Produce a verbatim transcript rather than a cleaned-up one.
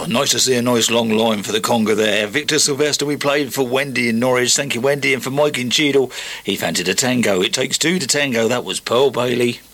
nice to see a nice long line for the conga there. Victor Sylvester, we played for Wendy in Norwich. Thank you, Wendy. And for Mike in Cheadle, he fancied a tango. It takes two to tango. That was Pearl Bailey.